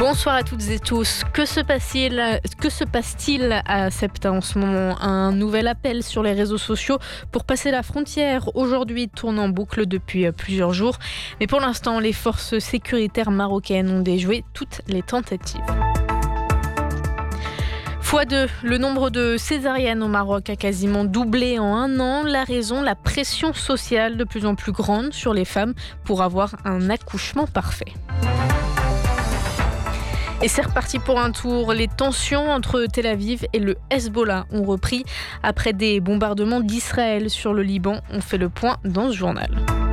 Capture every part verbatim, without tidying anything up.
Bonsoir à toutes et tous. Que se passe-t-il, que se passe-t-il à Ceuta en ce moment ? Un nouvel appel sur les réseaux sociaux pour passer la frontière aujourd'hui tourne en boucle depuis plusieurs jours. Mais pour l'instant, les forces sécuritaires marocaines ont déjoué toutes les tentatives. fois deux, le nombre de césariennes au Maroc a quasiment doublé en un an. La raison, la pression sociale de plus en plus grande sur les femmes pour avoir un accouchement parfait. Et c'est reparti pour un tour. Les tensions entre Tel Aviv et le Hezbollah ont repris après des bombardements d'Israël sur le Liban. On fait le point dans ce journal.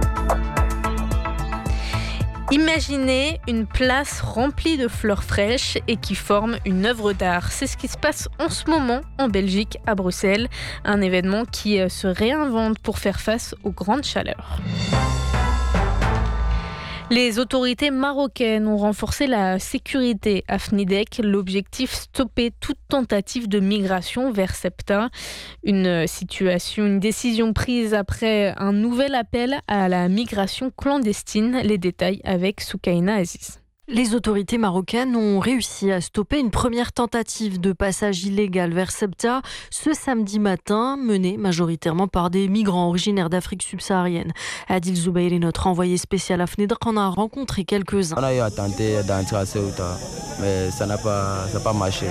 Imaginez une place remplie de fleurs fraîches et qui forme une œuvre d'art. C'est ce qui se passe en ce moment en Belgique, à Bruxelles. Un événement qui se réinvente pour faire face aux grandes chaleurs. Les autorités marocaines ont renforcé la sécurité à Fnidek. L'objectif, stopper toute tentative de migration vers Ceuta. Une situation, une décision prise après un nouvel appel à la migration clandestine. Les détails avec Soukaina Aziz. Les autorités marocaines ont réussi à stopper une première tentative de passage illégal vers Ceuta ce samedi matin, menée majoritairement par des migrants originaires d'Afrique subsaharienne. Adil Zoubairi, notre envoyé spécial à Fnidek, en a rencontré quelques-uns. On a eu à tenter d'entrer à Ceuta, mais ça n'a pas, ça n'a pas marché.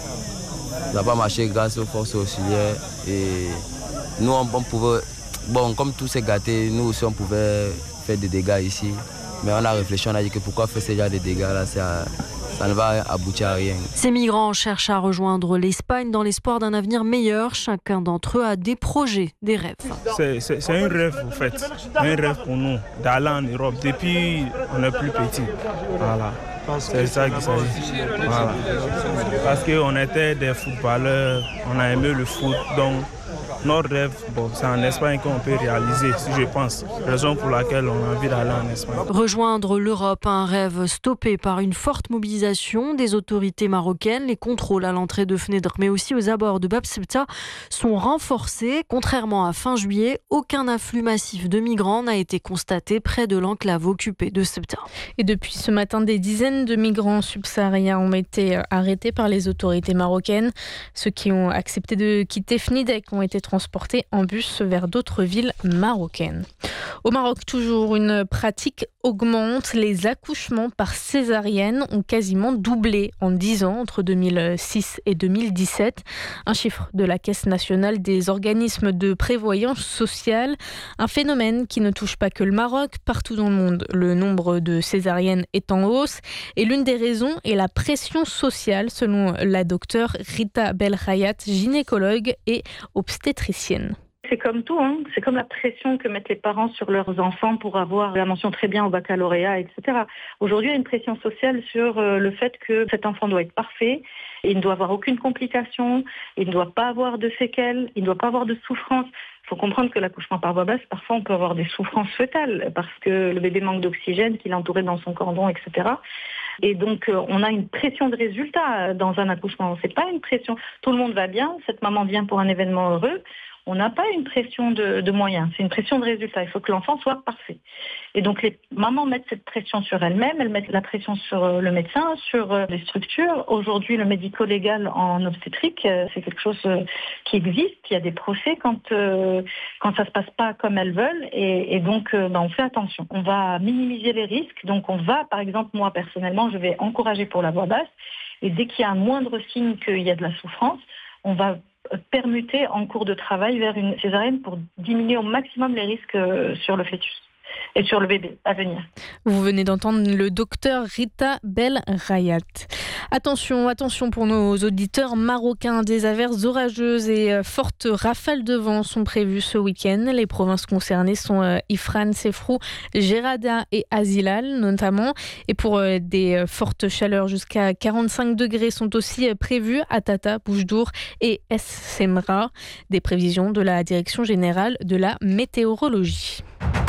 Ça n'a pas marché grâce aux forces auxiliaires. Et nous, on, on pouvait, bon, comme tout s'est gâté, nous aussi, on pouvait faire des dégâts ici. Mais on a réfléchi, on a dit que pourquoi faire ce genre de dégâts là, ça, ça ne va aboutir à rien. Ces migrants cherchent à rejoindre l'Espagne dans l'espoir d'un avenir meilleur. Chacun d'entre eux a des projets, des rêves. C'est, c'est, c'est un rêve en fait, un rêve pour nous d'aller en Europe depuis on est plus petit. Voilà. C'est ça qu'il s'agit. Voilà. Parce qu'on était des footballeurs, on a aimé le foot, donc notre rêve, bon, c'est en Espagne qu'on peut réaliser, si je pense. Raison pour laquelle on a envie d'aller en Espagne. Rejoindre l'Europe, un rêve stoppé par une forte mobilisation des autorités marocaines. Les contrôles à l'entrée de Fnidek, mais aussi aux abords de Bab Ceuta, sont renforcés. Contrairement à fin juillet, aucun afflux massif de migrants n'a été constaté près de l'enclave occupée de Ceuta. Et depuis ce matin, des dizaines de migrants subsahariens ont été arrêtés par les autorités marocaines. Ceux qui ont accepté de quitter Fnidek ont été transportés en bus vers d'autres villes marocaines. Au Maroc, toujours, une pratique augmente. Les accouchements par césarienne ont quasiment doublé en dix ans, entre deux mille six et deux mille dix-sept. Un chiffre de la Caisse nationale des organismes de prévoyance sociale. Un phénomène qui ne touche pas que le Maroc. Partout dans le monde, le nombre de césariennes est en hausse. Et l'une des raisons est la pression sociale, selon la docteure Rita Belhayat, gynécologue et obstétricienne. C'est comme tout, hein. C'est comme la pression que mettent les parents sur leurs enfants pour avoir la mention très bien au baccalauréat, et cetera. Aujourd'hui, il y a une pression sociale sur le fait que cet enfant doit être parfait, il ne doit avoir aucune complication, il ne doit pas avoir de séquelles, il ne doit pas avoir de souffrance. Il faut comprendre que l'accouchement par voie basse, parfois on peut avoir des souffrances fœtales parce que le bébé manque d'oxygène, qu'il est entouré dans son cordon, et cetera. Et donc on a une pression de résultat dans un accouchement. C'est pas une pression. Tout le monde va bien, cette maman vient pour un événement heureux. On n'a pas une pression de, de moyens, c'est une pression de résultat. Il faut que l'enfant soit parfait. Et donc les mamans mettent cette pression sur elles-mêmes, elles mettent la pression sur le médecin, sur les structures. Aujourd'hui, le médico-légal en obstétrique, c'est quelque chose qui existe. Il y a des procès quand, euh, quand ça ne se passe pas comme elles veulent. Et, et donc, euh, ben, on fait attention. On va minimiser les risques. Donc on va, par exemple, moi personnellement, je vais encourager pour la voie basse. Et dès qu'il y a un moindre signe qu'il y a de la souffrance, on va permuter en cours de travail vers une césarienne pour diminuer au maximum les risques sur le fœtus et sur le bébé à venir. Vous venez d'entendre le docteur Rita Belhayat. Attention, attention pour nos auditeurs marocains. Des averses orageuses et fortes rafales de vent sont prévues ce week-end. Les provinces concernées sont Ifrane, Sefrou, Gerada et Azilal notamment. Et pour des fortes chaleurs jusqu'à quarante-cinq degrés sont aussi prévues à Tata, Boujdour et Es Semra. Des prévisions de la Direction générale de la météorologie.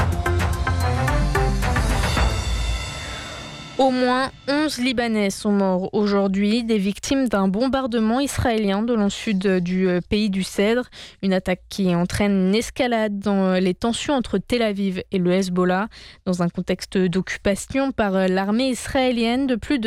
Au moins onze Libanais sont morts aujourd'hui, des victimes d'un bombardement israélien de le sud du pays du Cèdre. Une attaque qui entraîne une escalade dans les tensions entre Tel Aviv et le Hezbollah, dans un contexte d'occupation par l'armée israélienne de plus de